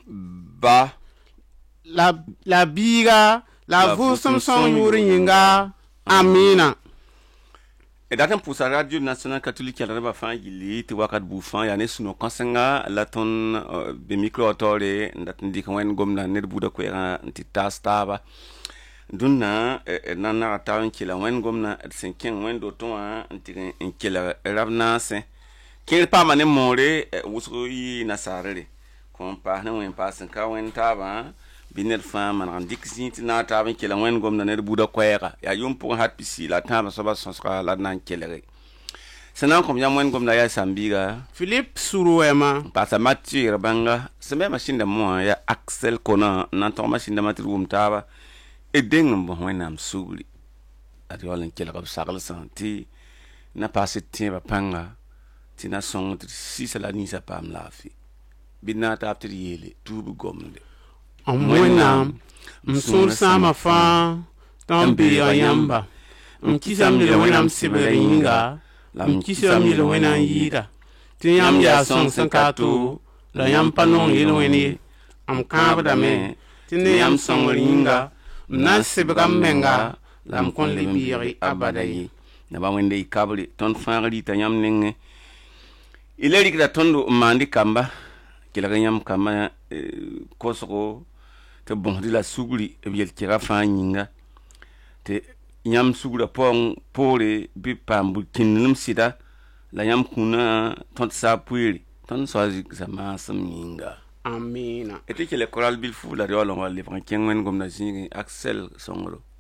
ba la biiga la vʋʋsem sõng yʋʋr yĩnga amina. Et datin pour sa radio nationale catholique à la fin il te wakat bufan ya ne suno konsenga la ton be micro autoré ndatin dik wen gomna ne buda ko era nti tastaba dunna nana tawon kila wen gomna senken wen do ton nti kila rabna se kin pa mane more wuso yi nasarere kon pa ne wen pa sen ka wen taba biner fama na dik sinti na tawon kila wen gomna ne buda ko era ya yum pour hat pisi la taba soba sonsra la nan kelere senan kom yam wen gomna ya sambiga Philippe Suruema pasa Mathieu banga seme machine de moi ya Axel Kona nan to machine de matrum taba e dengum bo wenam sugli ati walen kelere sagal santi na passe tiba panga tina song si sala ni sa pam lafi binna ta apti yele tubu gomde Wẽnnaam msũur sãama fãa tõnd beega yãmba kɩsam yel wẽnnaam sɩbr yĩnga la kɩsam yel wẽnnaam yɩɩda tɩ yãmb yaa sõng sẽn ka to la yãmb pa nong yel-wẽn ye m kãabdame tɩ ne yãmb sõngr yĩnga m na n sɩbga m menga la m kõn le biɩg abada ye na ba wẽnde y kabre tõnd fãag rɩɩta yãmb nengẽ y la rɩkda tõnd n maand kamba kelg yãmb kambã kosgo tɩ bõsd la sugri b yel kɩga fãa yĩnga tɩ yãmb sugra poore bɩ paam kĩndlem sɩda la yãmb kũnã tõnd saa pueere tõnd soa zĩksa maasem yĩnga amina. tɩ kell koral bil fu la d yaoolẽ wa lebg n kẽng wẽn gomda zĩigẽ Axel sõngro